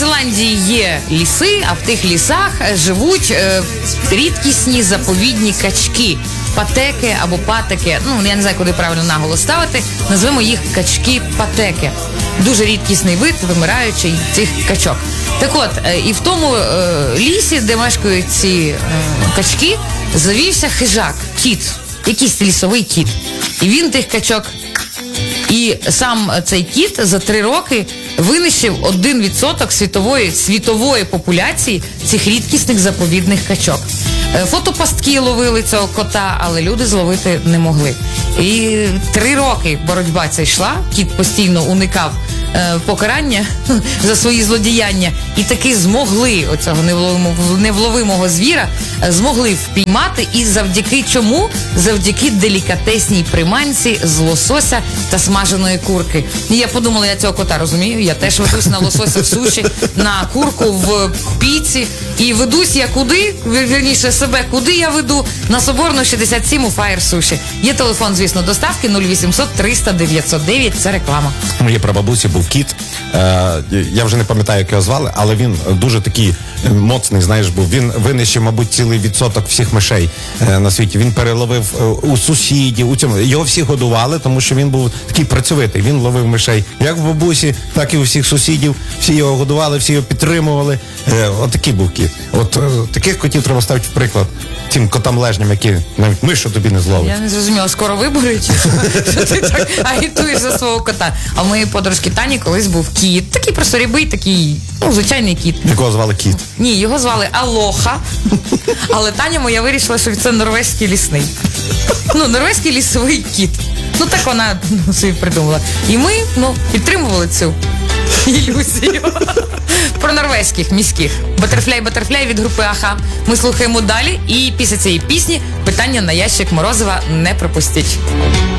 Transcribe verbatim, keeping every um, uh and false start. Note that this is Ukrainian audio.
Зеландії є ліси, а в тих лісах живуть е, рідкісні заповідні качки. Патеки або патеки, ну, я не знаю, куди правильно наголос ставити, назвемо їх качки-патеки. Дуже рідкісний вид, вимираючий цих качок. Так от, е, і в тому е, лісі, де мешкають ці е, качки, завівся хижак, кіт, якийсь лісовий кіт. І він тих качок, і сам цей кіт за три роки винищив один відсоток світової, світової популяції цих рідкісних заповідних качок. Фотопастки ловили цього кота, але люди зловити не могли. І три роки боротьба ця йшла, кіт постійно уникав е, покарання за свої злодіяння, і таки змогли оцього невловимого, невловимого звіра, е, змогли впіймати, і завдяки чому? Завдяки делікатесній приманці з лосося та смаженої курки. І я подумала, я цього кота розумію, я теж ведусь на лосося в суші, на курку в піці, і ведусь я куди, вірніше себе, куди я веду? На Соборну шістдесят сім у Fire Sushi. Є телефон, звісно, доставки нуль вісімсот триста дев'ятсот дев'ять, це реклама. У моєї прабабусі був кіт, е, я вже не пам'ятаю, як його звали, але він дуже такий моцний, знаєш, був. Він винищив, мабуть, цілий відсоток всіх мишей е, на світі. Він переловив е, у сусідів, у цьому. Його всі годували, тому що він був такий працьовитий. Він ловив мишей як в бабусі, так і у всіх сусідів. Всі його годували, всі його підтримували. Е, от такий був кіт. От е, таких котів треба ставити в приклад тим котам лежням, які навіть мишу тобі не зловить. Я не зрозуміла, скоро вибори, чи що, що ти так агітуєш за свого кота. А в моєї подружки Тані колись був кіт. Такий просто рябий, такий, ну, звичайний кіт. Якого звали кіт? Ні, його звали Алоха. Але Таня моя вирішила, що це норвезький лісний. Ну, норвезький лісовий кіт. Ну, так вона ну, собі придумала. І ми, ну, підтримували цю ілюзію. Про норвезьких міських. Батерфляй-батерфляй від групи Аха. Ми слухаємо далі, і після цієї пісні питання на ящик Морозова не пропустіть.